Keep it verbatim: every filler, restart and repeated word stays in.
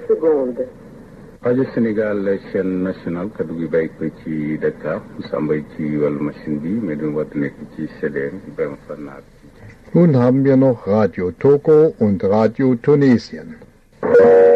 secondes. rajo Sénégal chaîne nationale kaddu gi bàyyi ko ci Dakar Samba ci wàllu machine bi mais du wat nekk ci C D M Ibrahima Fannar. Nun haben wir noch Radio Togo und Radio Tunesien.